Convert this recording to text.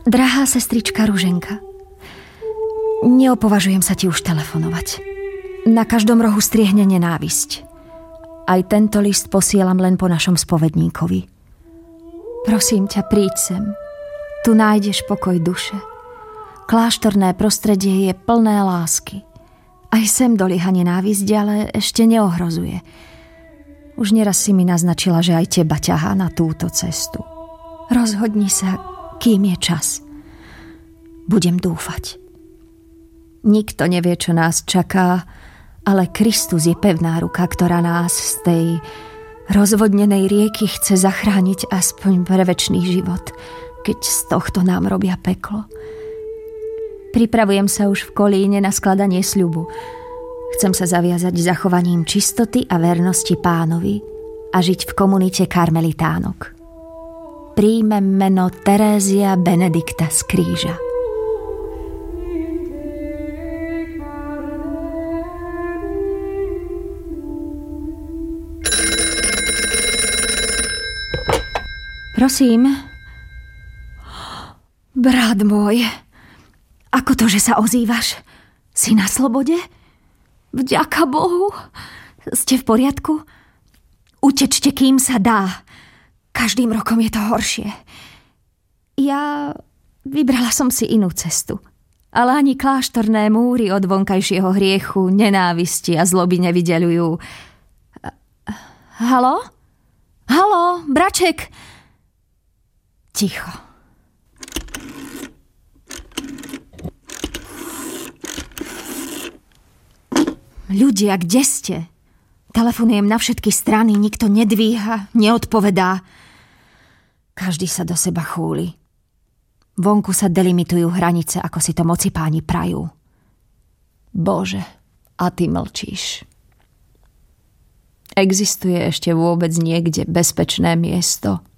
Drahá sestrička Ruženka, neopovažujem sa ti už telefonovať. Na každom rohu striehne nenávisť. Aj tento list posielam len po našom spovedníkovi. Prosím ťa, príď sem. Tu nájdeš pokoj duše. Kláštorné prostredie je plné lásky. Aj sem dolieha nenávisť, ale ešte neohrozuje. Už neraz si mi naznačila, že aj teba ťahá na túto cestu. Rozhodni sa, kým je čas. Budem dúfať. Nikto nevie, čo nás čaká, ale Kristus je pevná ruka, ktorá nás z tej rozvodnenej rieky chce zachrániť aspoň pre večný život, keď z tohto nám robia peklo. Pripravujem sa už v Kolíne na skladanie sľubu. Chcem sa zaviazať zachovaním čistoty a vernosti Pánovi a žiť v komunite karmelitánok. Príjmem meno Terézia Benedikta z kríža. Prosím. Brat môj, ako to, že sa ozývaš? Si na slobode? Vďaka Bohu. Ste v poriadku? Utečte, kým sa dá. Každým rokom je to horšie. Ja vybrala som si inú cestu. Ale ani kláštorné múry od vonkajšieho hriechu, nenávisti a zloby nevydeľujú. Haló? Haló, braček? Ticho. Ľudia, kde ste? Telefonujem na všetky strany, nikto nedvíha, neodpovedá. Každý sa do seba chúli. Vonku sa delimitujú hranice, ako si to moci páni prajú. Bože, a ty mlčíš. Existuje ešte vôbec niekde bezpečné miesto?